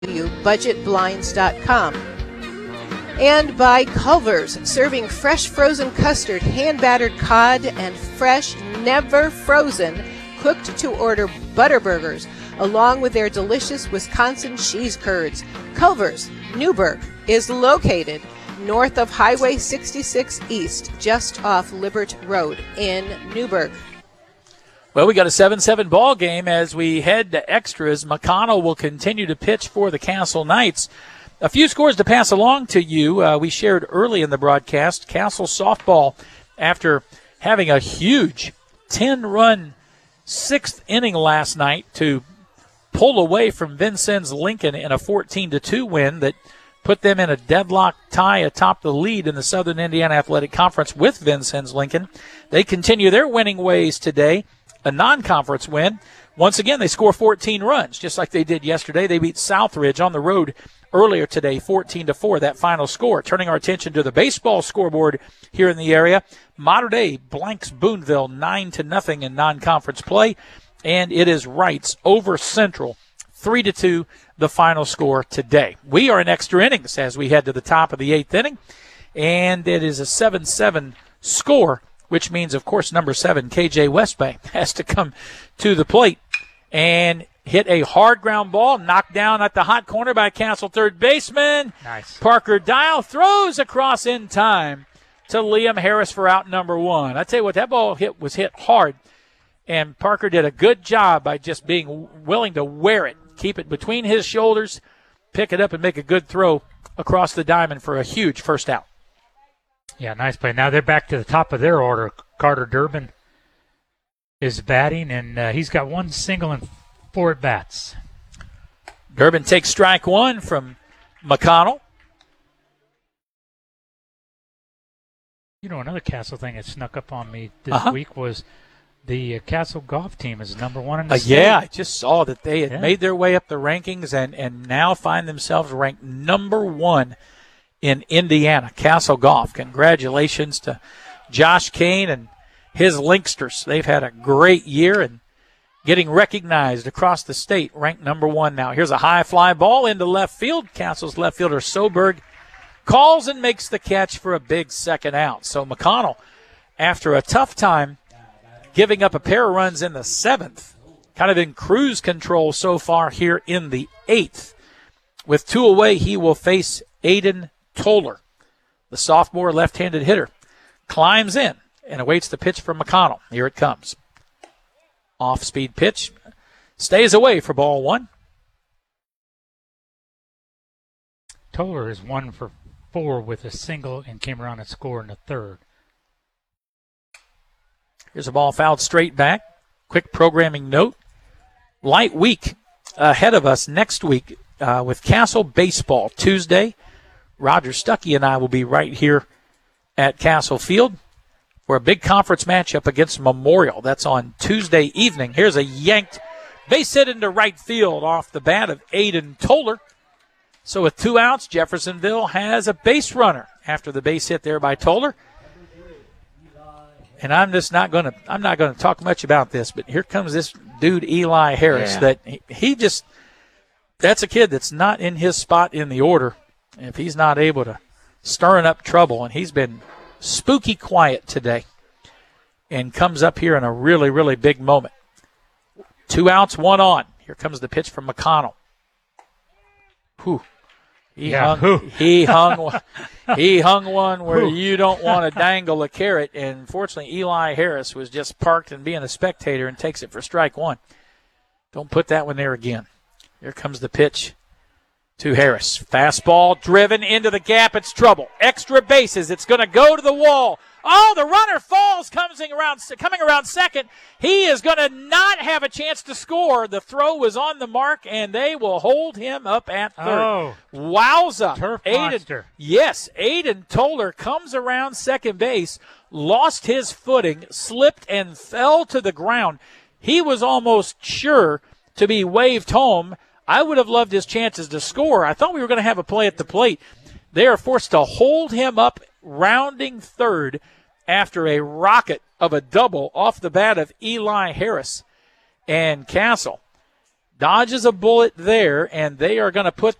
budgetblinds.com. And by Culver's, serving fresh frozen custard, hand-battered cod, and fresh, never frozen, cooked-to-order butter burgers, along with their delicious Wisconsin cheese curds. Culver's, Newburgh, is located north of Highway 66 East, just off Libert Road in Newburgh. Well, we got a 7-7 ball game as we head to extras. McConnell will continue to pitch for the Castle Knights. A few scores to pass along to you. We shared early in the broadcast. Castle softball, after having a huge 10-run sixth inning last night to pull away from Vincennes Lincoln in a 14-2 win that put them in a deadlock tie atop the lead in the Southern Indiana Athletic Conference with Vincennes Lincoln. They continue their winning ways today. A non-conference win. Once again, they score 14 runs, just like they did yesterday. They beat Southridge on the road earlier today, 14-4, that final score. Turning our attention to the baseball scoreboard here in the area. Mater Dei blanks Boonville 9-0 in non-conference play, and it is Wrights over Central 3-2, the final score today. We are in extra innings as we head to the top of the 8th inning, and it is a 7-7 score, which means, of course, number 7, KJ Westbay, has to come to the plate and hit a hard ground ball, knocked down at the hot corner by Castle third baseman. Nice. Parker Dial throws across in time to Liam Harris for out number 1. I tell you what, that ball was hit hard, and Parker did a good job by just being willing to wear it, keep it between his shoulders, pick it up, and make a good throw across the diamond for a huge first out. Yeah, nice play. Now they're back to the top of their order. Carter Durbin is batting, and he's got 1 single and 4 at-bats. Durbin takes strike 1 from McConnell. You know, another Castle thing that snuck up on me this week was the Castle golf team is number 1 in the state. Yeah, I just saw that they had made their way up the rankings and now find themselves ranked number 1 in Indiana. Castle Golf. Congratulations to Josh Kane and his Linksters. They've had a great year and getting recognized across the state, ranked number 1 now. Here's a high fly ball into left field. Castle's left fielder Soberg calls and makes the catch for a big second out. So McConnell, after a tough time giving up a pair of runs in the 7th, kind of in cruise control so far here in the 8th. With 2 away, he will face Aiden Toller. The sophomore left-handed hitter climbs in and awaits the pitch from McConnell. Here it comes. Off-speed pitch. Stays away for ball 1. Toller is 1 for 4 with a single and came around and scored in the 3rd. Here's a ball fouled straight back. Quick programming note. Light week ahead of us next week with Castle Baseball. Tuesday, Roger Stuckey and I will be right here at Castle Field for a big conference matchup against Memorial. That's on Tuesday evening. Here's a yanked base hit into right field off the bat of Aiden Toller. So with 2 outs, Jeffersonville has a base runner after the base hit there by Toller. And I'm not going to talk much about this, but here comes this dude Eli Harris. That he just, that's a kid that's not in his spot in the order. If he's not able to stirring up trouble, and he's been spooky quiet today and comes up here in a really, really big moment. 2 outs, 1 on. Here comes the pitch from McConnell. Whew. He hung one where you don't want to dangle a carrot, and fortunately Eli Harris was just parked and being a spectator and takes it for strike 1. Don't put that one there again. Here comes the pitch to Harris. Fastball driven into the gap. It's trouble. Extra bases. It's going to go to the wall. Oh, the runner falls, coming around second. He is going to not have a chance to score. The throw was on the mark, and they will hold him up at third. Oh, wowza. Turf monster. Yes, Aiden Toller comes around second base, lost his footing, slipped, and fell to the ground. He was almost sure to be waved home. I would have loved his chances to score. I thought we were going to have a play at the plate. They are forced to hold him up rounding third after a rocket of a double off the bat of Eli Harris. And Castle dodges a bullet there, and they are going to put